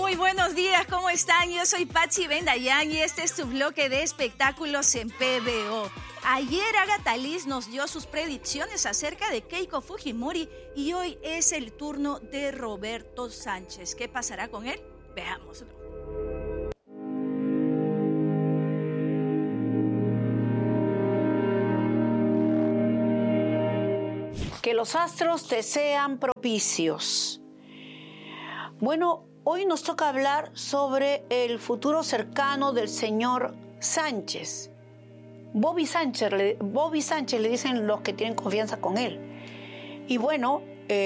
Muy buenos días, ¿cómo están? Yo soy Patsy Bendayán y este es tu bloque de espectáculos en PBO. Ayer Agatha Liz nos dio sus predicciones acerca de Keiko Fujimori y hoy es el turno de Roberto Sánchez. ¿Qué pasará con él? Veámoslo. Que los astros te sean propicios. Bueno, hoy nos toca hablar sobre el futuro cercano del señor Sánchez. Bobby Sánchez le dicen los que tienen confianza con él. Y bueno,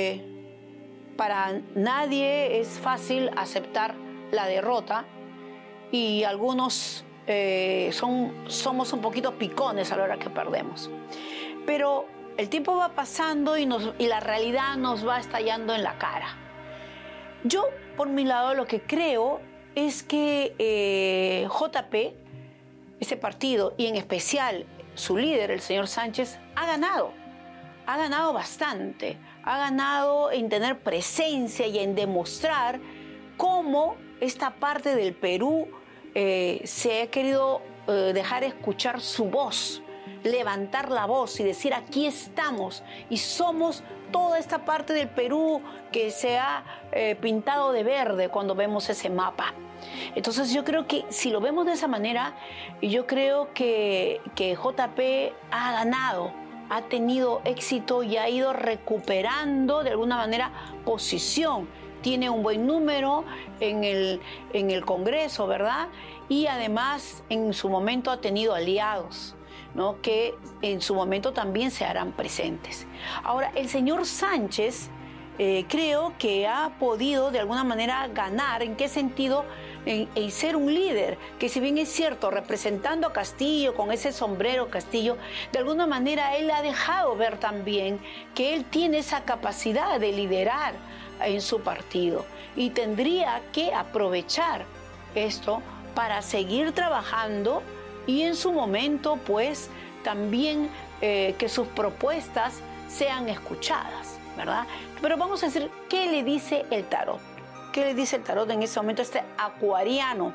para nadie es fácil aceptar la derrota y algunos somos un poquito picones a la hora que perdemos. Pero el tiempo va pasando y la realidad nos va estallando en la cara. Yo, por mi lado, lo que creo es que JP, ese partido, y en especial su líder, el señor Sánchez, ha ganado bastante, ha ganado en tener presencia y en demostrar cómo esta parte del Perú se ha querido dejar escuchar su voz, levantar la voz y decir aquí estamos y somos toda esta parte del Perú que se ha pintado de verde cuando vemos ese mapa. Entonces yo creo que si lo vemos de esa manera, yo creo que JP ha ganado, ha tenido éxito y ha ido recuperando de alguna manera posición. Tiene un buen número en el Congreso, ¿verdad? Y además en su momento ha tenido aliados, ¿no? Que en su momento también se harán presentes. Ahora, el señor Sánchez creo que ha podido de alguna manera ganar. ¿En qué sentido? En ser un líder, que si bien es cierto, representando a Castillo, con ese sombrero Castillo, de alguna manera él ha dejado ver también que él tiene esa capacidad de liderar en su partido y tendría que aprovechar esto para seguir trabajando y en su momento pues también que sus propuestas sean escuchadas, ¿verdad? Pero vamos a decir, ¿qué le dice el tarot? ¿Qué le dice el tarot en ese momento? Este acuariano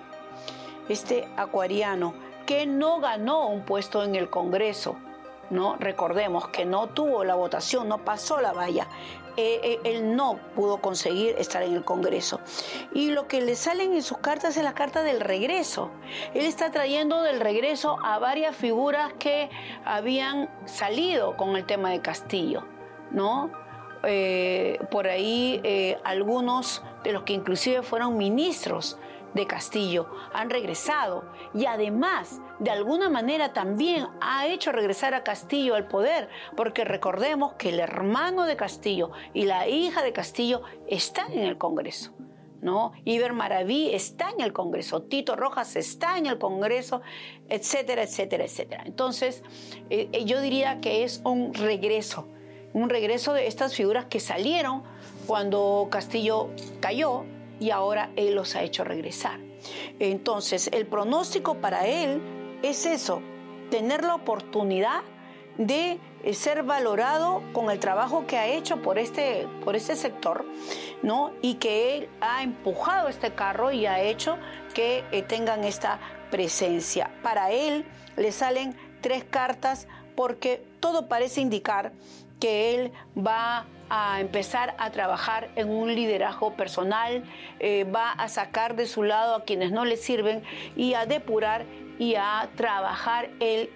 que no ganó un puesto en el Congreso, ¿no? Recordemos que no tuvo la votación, no pasó la valla. Él no pudo conseguir estar en el Congreso. Y lo que le salen en sus cartas es la carta del regreso. Él está trayendo del regreso a varias figuras que habían salido con el tema de Castillo, ¿no? Por ahí algunos de los que inclusive fueron ministros de Castillo han regresado y además de alguna manera también ha hecho regresar a Castillo al poder, porque recordemos que el hermano de Castillo y la hija de Castillo están en el Congreso, ¿no? Iber Maraví está en el Congreso, Tito Rojas está en el Congreso, etcétera, etcétera, etcétera. Entonces yo diría que es un regreso de estas figuras que salieron cuando Castillo cayó y ahora él los ha hecho regresar. Entonces, el pronóstico para él es eso, tener la oportunidad de ser valorado con el trabajo que ha hecho por este sector, ¿no? Y que él ha empujado este carro y ha hecho que tengan esta presencia. Para él le salen 3 cartas porque todo parece indicar que él va a empezar a trabajar en un liderazgo personal, va a sacar de su lado a quienes no le sirven y a depurar y a trabajar él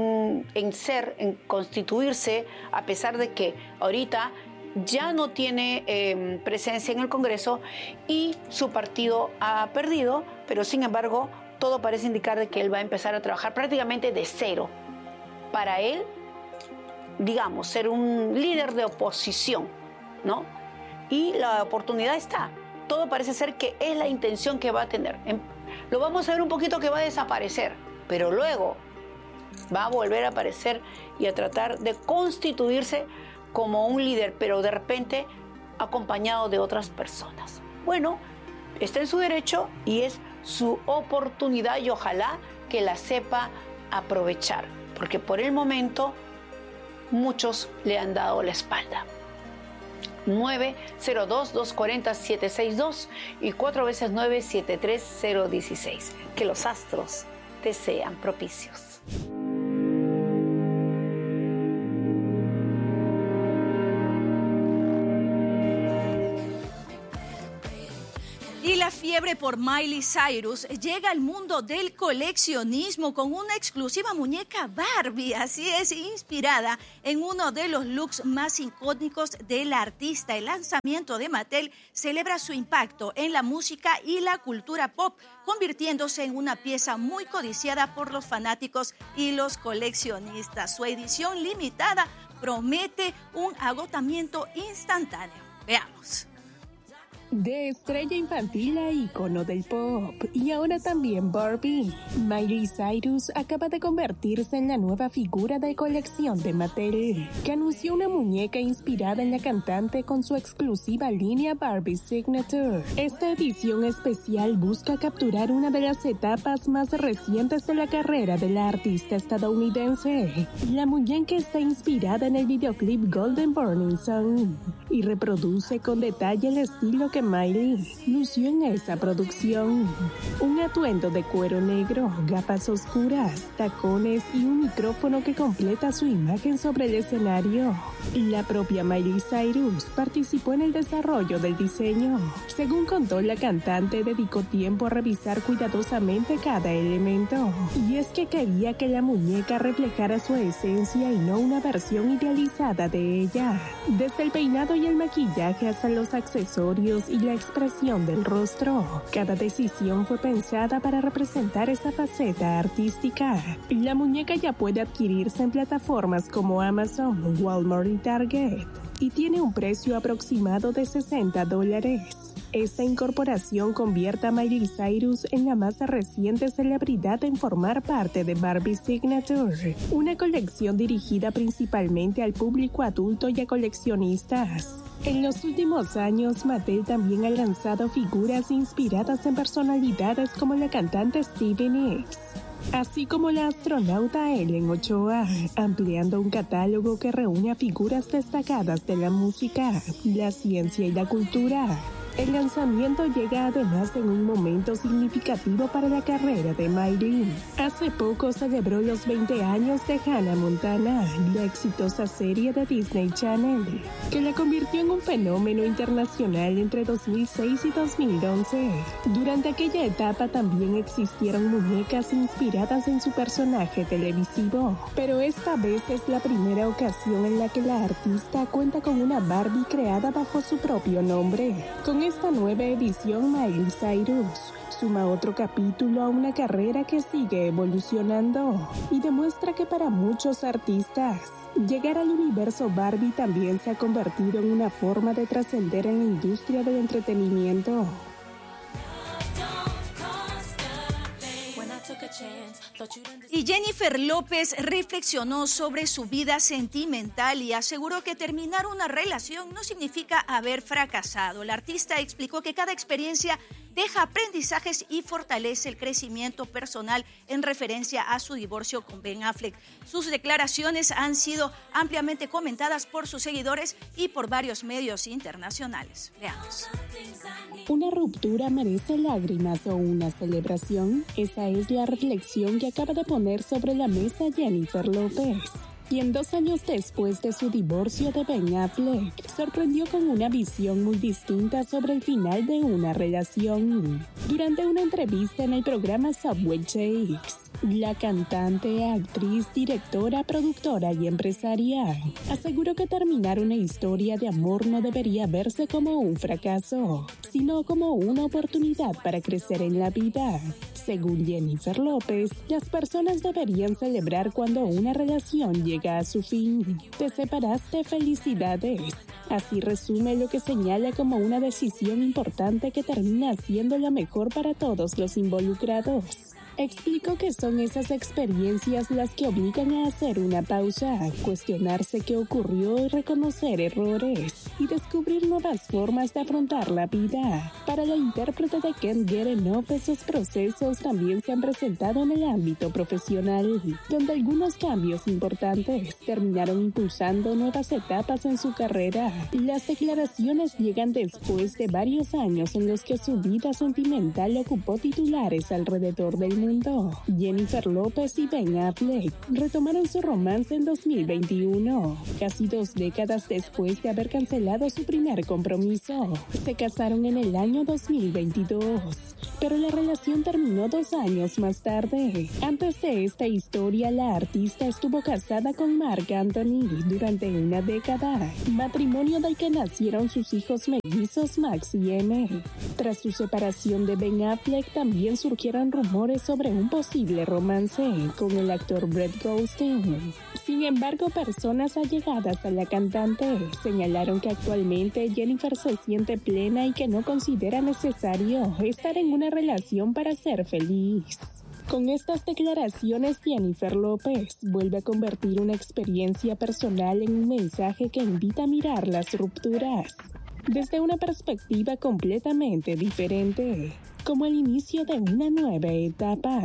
en constituirse, a pesar de que ahorita ya no tiene presencia en el Congreso y su partido ha perdido, pero sin embargo todo parece indicar de que él va a empezar a trabajar prácticamente de cero. Para él, digamos, ser un líder de oposición, ¿no? Y la oportunidad está. Todo parece ser que es la intención que va a tener. Lo vamos a ver un poquito que va a desaparecer, pero luego va a volver a aparecer y a tratar de constituirse como un líder, pero de repente acompañado de otras personas. Bueno, está en su derecho y es su oportunidad y ojalá que la sepa aprovechar, porque por el momento muchos le han dado la espalda. 902-240-762 y 4 veces 9, 73016. Que los astros te sean propicios. Y la fiebre por Miley Cyrus llega al mundo del coleccionismo con una exclusiva muñeca Barbie, así es, inspirada en uno de los looks más icónicos de la artista. El lanzamiento de Mattel celebra su impacto en la música y la cultura pop, convirtiéndose en una pieza muy codiciada por los fanáticos y los coleccionistas. Su edición limitada promete un agotamiento instantáneo. Veamos. De estrella infantil a ícono del pop y ahora también Barbie, Miley Cyrus acaba de convertirse en la nueva figura de colección de Mattel, que anunció una muñeca inspirada en la cantante con su exclusiva línea Barbie Signature. Esta edición especial busca capturar una de las etapas más recientes de la carrera de la artista estadounidense. La muñeca está inspirada en el videoclip Golden Burning Sun y reproduce con detalle el estilo que Miley lució en esa producción. Un atuendo de cuero negro, gafas oscuras, tacones y un micrófono que completa su imagen sobre el escenario. La propia Miley Cyrus participó en el desarrollo del diseño. Según contó la cantante, dedicó tiempo a revisar cuidadosamente cada elemento. Y es que quería que la muñeca reflejara su esencia y no una versión idealizada de ella. Desde el peinado y el maquillaje hasta los accesorios y la expresión del rostro, cada decisión fue pensada para representar esa faceta artística. La muñeca ya puede adquirirse en plataformas como Amazon, Walmart y Target y tiene un precio aproximado de $60. Esta incorporación convierte a Miley Cyrus en la más reciente celebridad en formar parte de Barbie Signature, una colección dirigida principalmente al público adulto y a coleccionistas. En los últimos años, Mattel también ha lanzado figuras inspiradas en personalidades como la cantante Stevie Nicks, así como la astronauta Ellen Ochoa, ampliando un catálogo que reúne a figuras destacadas de la música, la ciencia y la cultura. El lanzamiento llega además en un momento significativo para la carrera de Miley. Hace poco celebró los 20 años de Hannah Montana, la exitosa serie de Disney Channel, que la convirtió en un fenómeno internacional entre 2006 y 2011. Durante aquella etapa también existieron muñecas inspiradas en su personaje televisivo, pero esta vez es la primera ocasión en la que la artista cuenta con una Barbie creada bajo su propio nombre. Con esta nueva edición, Miley Cyrus suma otro capítulo a una carrera que sigue evolucionando y demuestra que para muchos artistas, llegar al universo Barbie también se ha convertido en una forma de trascender en la industria del entretenimiento. Y Jennifer López reflexionó sobre su vida sentimental y aseguró que terminar una relación no significa haber fracasado. La artista explicó que cada experiencia deja aprendizajes y fortalece el crecimiento personal en referencia a su divorcio con Ben Affleck. Sus declaraciones han sido ampliamente comentadas por sus seguidores y por varios medios internacionales. Veamos. ¿Una ruptura merece lágrimas o una celebración? Esa es la reflexión que acaba de poner sobre la mesa Jennifer López, quien 2 años después de su divorcio de Ben Affleck, sorprendió con una visión muy distinta sobre el final de una relación. Durante una entrevista en el programa Subway Shakes, la cantante, actriz, directora, productora y empresaria aseguró que terminar una historia de amor no debería verse como un fracaso, sino como una oportunidad para crecer en la vida. Según Jennifer López, las personas deberían celebrar cuando una relación llega a su fin. Te separaste, felicidades. Así resume lo que señala como una decisión importante que termina siendo la mejor para todos los involucrados. explicó que son esas experiencias las que obligan a hacer una pausa, cuestionarse qué ocurrió y reconocer errores y descubrir nuevas formas de afrontar la vida. Para la intérprete de Can't Get Enough, esos procesos también se han presentado en el ámbito profesional, donde algunos cambios importantes terminaron impulsando nuevas etapas en su carrera. Las declaraciones llegan después de varios años en los que su vida sentimental ocupó titulares alrededor del mundo. Jennifer López y Ben Affleck retomaron su romance en 2021, casi 2 décadas después de haber cancelado su primer compromiso. Se casaron en el año 2022, pero la relación terminó 2 años más tarde. Antes de esta historia, la artista estuvo casada con Marc Anthony durante una década, matrimonio del que nacieron sus hijos mellizos Max y M. Tras su separación de Ben Affleck, también surgieron rumores sobre un posible romance con el actor Brett Goldstein. Sin embargo, personas allegadas a la cantante señalaron que actualmente Jennifer se siente plena y que no considera necesario estar en una relación para ser feliz. Con estas declaraciones, Jennifer López vuelve a convertir una experiencia personal en un mensaje que invita a mirar las rupturas desde una perspectiva completamente diferente, como el inicio de una nueva etapa.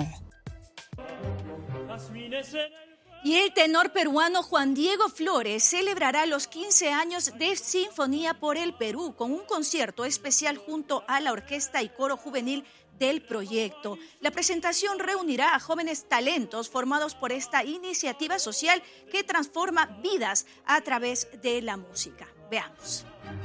Y el tenor peruano Juan Diego Flores celebrará los 15 años de Sinfonía por el Perú con un concierto especial junto a la orquesta y coro juvenil del proyecto. La presentación reunirá a jóvenes talentos formados por esta iniciativa social que transforma vidas a través de la música. Veamos.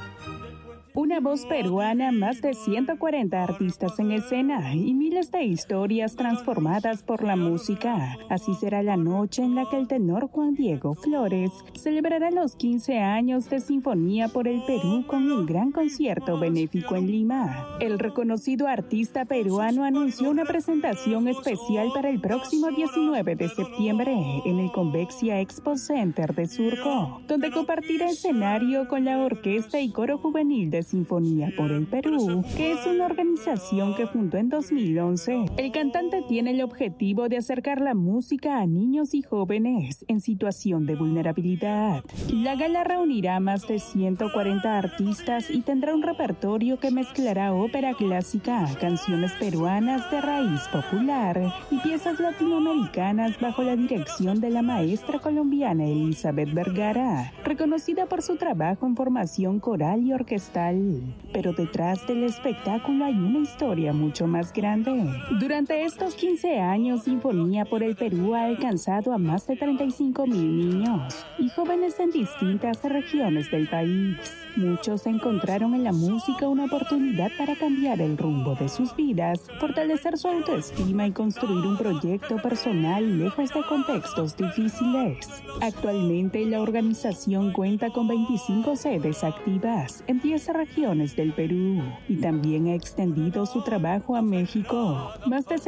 Una voz peruana, más de 140 artistas en escena y miles de historias transformadas por la música. Así será la noche en la que el tenor Juan Diego Flores celebrará los 15 años de Sinfonía por el Perú con un gran concierto benéfico en Lima. El reconocido artista peruano anunció una presentación especial para el próximo 19 de septiembre en el Convexia Expo Center de Surco, donde compartirá escenario con la orquesta y coro juvenil de Sinfonía por el Perú, que es una organización que fundó en 2011. El cantante tiene el objetivo de acercar la música a niños y jóvenes en situación de vulnerabilidad. La gala reunirá más de 140 artistas y tendrá un repertorio que mezclará ópera clásica, canciones peruanas de raíz popular y piezas latinoamericanas bajo la dirección de la maestra colombiana Elizabeth Vergara, reconocida por su trabajo en formación coral y orquestal. Pero detrás del espectáculo hay una historia mucho más grande. Durante estos 15 años, Sinfonía por el Perú ha alcanzado a más de 35,000 niños y jóvenes en distintas regiones del país. Muchos encontraron en la música una oportunidad para cambiar el rumbo de sus vidas, fortalecer su autoestima y construir un proyecto personal lejos de contextos difíciles. Actualmente, la organización cuenta con 25 sedes activas en 10 regiones del Perú y también ha extendido su trabajo a México. Más de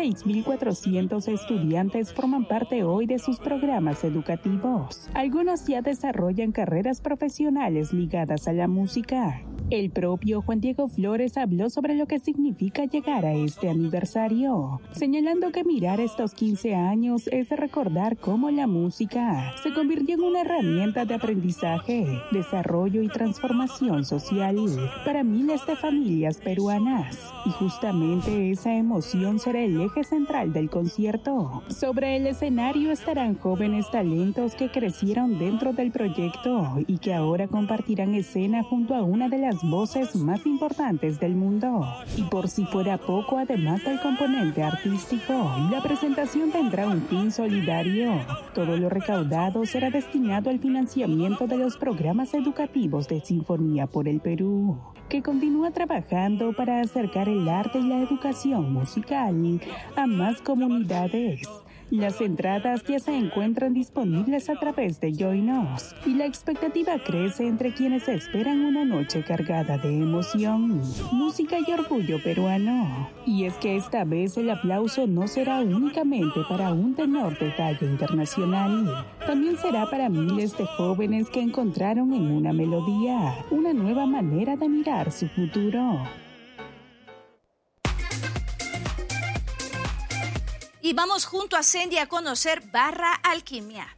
6,400 estudiantes forman parte hoy de sus programas educativos. Algunos ya desarrollan carreras profesionales ligadas a la música. El propio Juan Diego Flores habló sobre lo que significa llegar a este aniversario, señalando que mirar estos 15 años es recordar cómo la música se convirtió en una herramienta de aprendizaje, desarrollo y transformación social para miles de familias peruanas. Y justamente esa emoción será el eje central del concierto. Sobre el escenario estarán jóvenes talentos que crecieron dentro del proyecto y que ahora compartirán escena junto a una de las voces más importantes del mundo. Y por si fuera poco, además del componente artístico, la presentación tendrá un fin solidario. Todo lo recaudado será destinado al financiamiento de los programas educativos de Sinfonía por el Perú, que continúa trabajando para acercar el arte y la educación musical a más comunidades. Las entradas ya se encuentran disponibles a través de Join Us y la expectativa crece entre quienes esperan una noche cargada de emoción, música y orgullo peruano. Y es que esta vez el aplauso no será únicamente para un tenor de talla internacional, también será para miles de jóvenes que encontraron en una melodía una nueva manera de mirar su futuro. Y vamos junto a Sandy a conocer Barra Alquimia.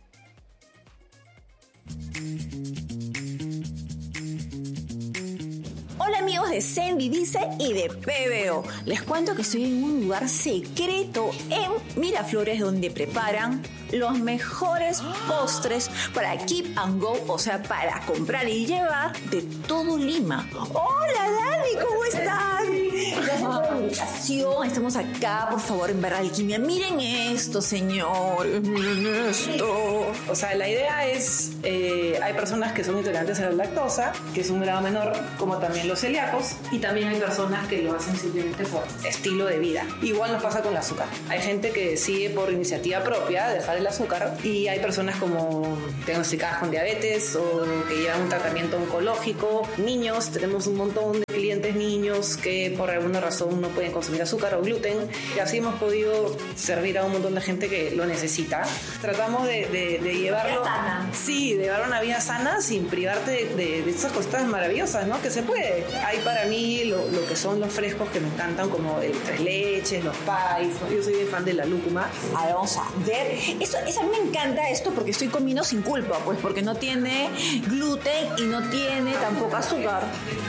Hola amigos de Sandy Dice y de PBO. Les cuento que estoy en un lugar secreto en Miraflores donde preparan los mejores postres para keep and go, o sea, para comprar y llevar de todo Lima. Hola Dani, ¿cómo están? Gracias por la invitación. Estamos acá, por favor, en Barra Alquimia. Miren esto, señores, miren esto. O sea, la idea es, hay personas que son intolerantes a la lactosa, que es un grado menor, como también los celíacos, y también hay personas que lo hacen simplemente por estilo de vida. Igual nos pasa con el azúcar. Hay gente que decide por iniciativa propia dejar el azúcar, y hay personas como diagnosticadas con diabetes o que llevan un tratamiento oncológico. Niños, tenemos un montón de clientes niños que por alguna razón no pueden consumir azúcar o gluten, y así hemos podido servir a un montón de gente que lo necesita. Tratamos de llevarlo, sí, de llevar una vida sana sin privarte de esas cosas maravillosas, ¿no? Que se puede. Hay para mí lo que son los frescos que me encantan, como el tres leches, los pies, ¿no? Yo soy bien fan de la lúcuma. A ver, vamos a ver. A mí me encanta esto porque estoy comiendo sin culpa, pues porque no tiene gluten y no tiene tampoco azúcar.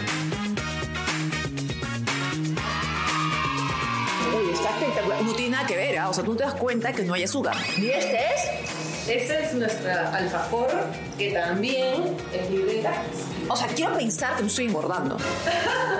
Uy, está espectacular. No tiene nada que ver, ¿eh? O sea, tú te das cuenta que no hay azúcar. ¿Y este es? Esta es nuestra alfajor, que también es libre de grasas. O sea, quiero pensar que no estoy engordando.